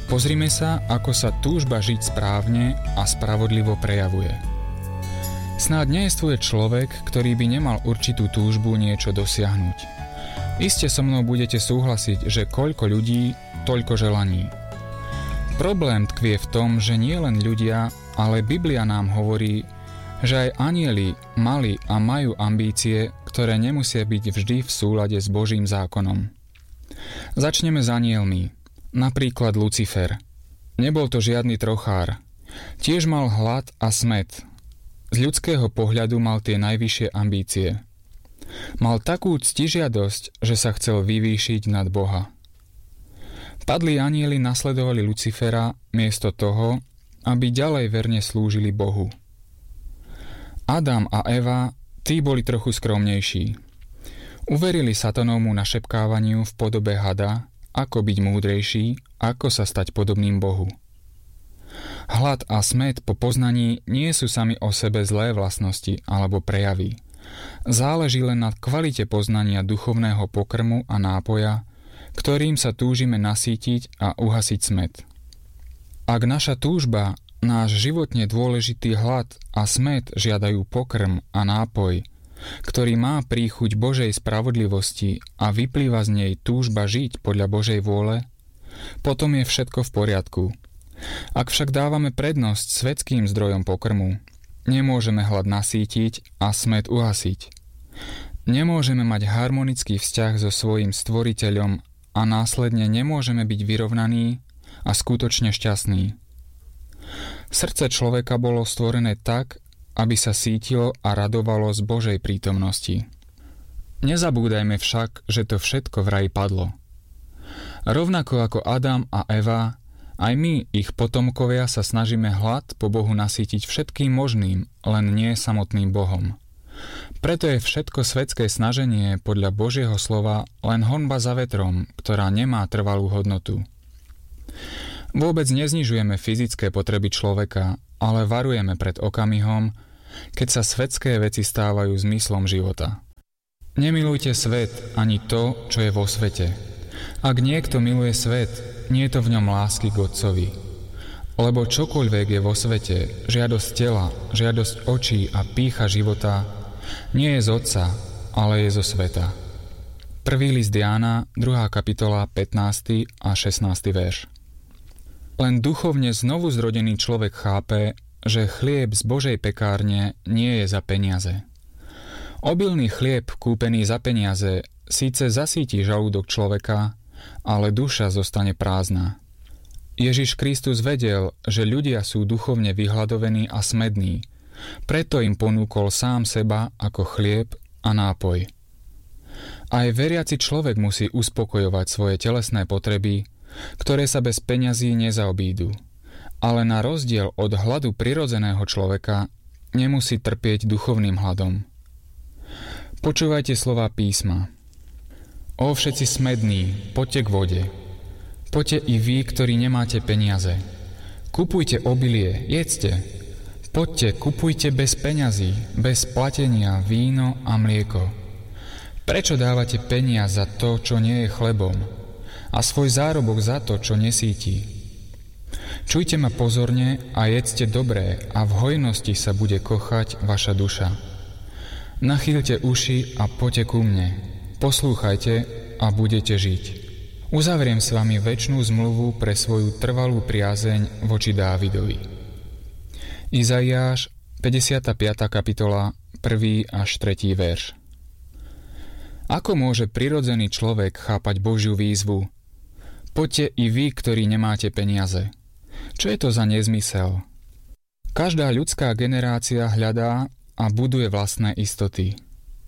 Pozrime sa, ako sa túžba žiť správne a spravodlivo prejavuje. Snáď nejestvuje človek, ktorý by nemal určitú túžbu niečo dosiahnuť. Iste so mnou budete súhlasiť, že koľko ľudí, toľko želaní. Problém tkvie v tom, že nie len ľudia, ale Biblia nám hovorí, že aj anjeli mali a majú ambície, ktoré nemusia byť vždy v súlade s Božím zákonom. Začneme s anjelmi. Napríklad Lucifer. Nebol to žiadny trochár. Tiež mal hlad a smäd. Z ľudského pohľadu mal tie najvyššie ambície. Mal takú ctižiadosť, že sa chcel vyvýšiť nad Boha. Padlí anjeli nasledovali Lucifera miesto toho, aby ďalej verne slúžili Bohu. Adam a Eva, tí boli trochu skromnejší. Uverili Satanovmu našepkávaniu v podobe hada, ako byť múdrejší, ako sa stať podobným Bohu. Hlad a smäd po poznaní nie sú sami o sebe zlé vlastnosti alebo prejavy. Záleží len na kvalite poznania duchovného pokrmu a nápoja, ktorým sa túžime nasýtiť a uhasiť smäd. Ak naša túžba, náš životne dôležitý hlad a smäd žiadajú pokrm a nápoj, ktorý má príchuť Božej spravodlivosti a vyplýva z nej túžba žiť podľa Božej vôle, potom je všetko v poriadku. Ak však dávame prednosť svetským zdrojom pokrmu, nemôžeme hlad nasýtiť a smäd uhasiť. Nemôžeme mať harmonický vzťah so svojím stvoriteľom a následne nemôžeme byť vyrovnaní a skutočne šťastní. Srdce človeka bolo stvorené tak, aby sa sítilo a radovalo z Božej prítomnosti. Nezabúdajme však, že to všetko vraj padlo. Rovnako ako Adam a Eva, aj my, ich potomkovia, sa snažíme hlad po Bohu nasýtiť všetkým možným, len nie samotným Bohom. Preto je všetko svetské snaženie podľa Božieho slova len honba za vetrom, ktorá nemá trvalú hodnotu. Vôbec neznižujeme fyzické potreby človeka, ale varujeme pred okamihom, keď sa svetské veci stávajú zmyslom života. Nemilujte svet ani to, čo je vo svete. Ak niekto miluje svet, nie je to v ňom lásky k Otcovi. Lebo čokoľvek je vo svete, žiadosť tela, žiadosť očí a pýcha života, nie je z Otca, ale je zo sveta. 1. list Jána, 2. kapitola, 15. a 16. verš. Len duchovne znovu zrodený človek chápe, že chlieb z Božej pekárne nie je za peniaze. Obilný chlieb kúpený za peniaze síce zasíti žalúdok človeka, ale duša zostane prázdna. Ježiš Kristus vedel, že ľudia sú duchovne vyhladovení a smední, preto im ponúkol sám seba ako chlieb a nápoj. Aj veriaci človek musí uspokojovať svoje telesné potreby, ktoré sa bez peňazí nezaobídu. Ale na rozdiel od hladu prirodzeného človeka nemusí trpieť duchovným hladom. Počúvajte slová písma. Ó všetci smední, poďte k vode. Poďte i vy, ktorí nemáte peniaze. Kupujte obilie, jedzte. Poďte, kupujte bez peňazí, bez platenia víno a mlieko. Prečo dávate peniaz za to, čo nie je chlebom, a svoj zárobok za to, čo nesíti? Čujte ma pozorne a jedzte dobré a v hojnosti sa bude kochať vaša duša. Nachýlte uši a poďte ku mne. Poslúchajte a budete žiť. Uzavriem s vami večnú zmluvu pre svoju trvalú priazeň voči Dávidovi. Izaiáš, 55. kapitola, 1. až 3. verš. Ako môže prirodzený človek chápať Božiu výzvu? Poďte i vy, ktorí nemáte peniaze. Čo je to za nezmysel? Každá ľudská generácia hľadá a buduje vlastné istoty.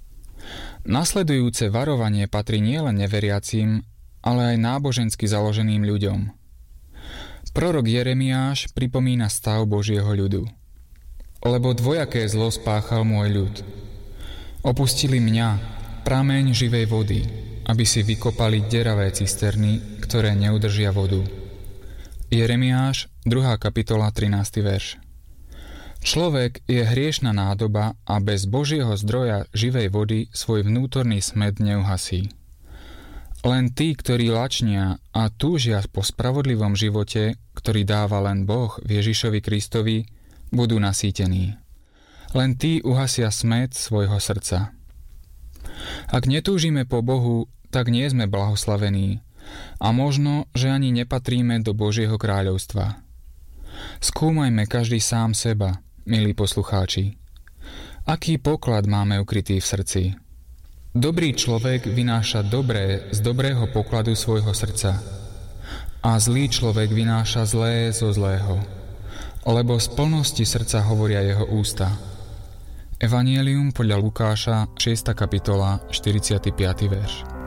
Nasledujúce varovanie patrí nielen neveriacim, ale aj nábožensky založeným ľuďom. Prorok Jeremiáš pripomína stav Božieho ľudu. Lebo dvojaké zlo spáchal môj ľud. Opustili mňa, prameň živej vody, aby si vykopali deravé cisterny, ktoré neudržia vodu. Jeremiáš, 2. kapitola, 13. verš. Človek je hriešna nádoba a bez Božieho zdroja živej vody svoj vnútorný smäd neuhasí. Len tí, ktorí lačnia a túžia po spravodlivom živote, ktorý dáva len Boh Ježišovi Kristovi, budú nasýtení. Len tí uhasia smäd svojho srdca. Ak netúžime po Bohu, tak nie sme blahoslavení a možno, že ani nepatríme do Božieho kráľovstva. Skúmajme každý sám seba, milí poslucháči. Aký poklad máme ukrytý v srdci? Dobrý človek vynáša dobré z dobrého pokladu svojho srdca a zlý človek vynáša zlé zo zlého, lebo z plnosti srdca hovoria jeho ústa. Evangelium podľa Lukáša, 6. kapitola, 45. verš.